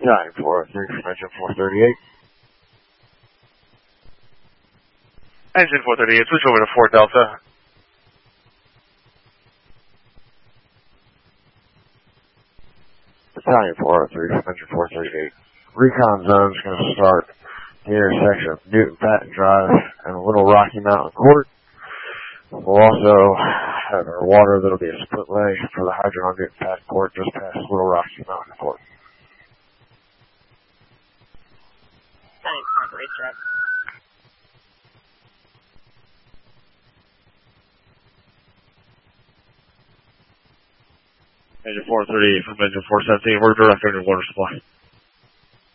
Battalion 403 from Engine 438. Engine 438, switch over to 4 Delta. Battalion 403 from Engine 438. Recon zone is going to start the intersection of Newton Patton Drive and Little Rocky Mountain Court. We'll also have our water that'll be a split lay for the hydrant on Newton Patton Court just past Little Rocky Mountain Court. Thanks, Park Racetrack. Engine 438 from Engine 417, we're directing your water supply.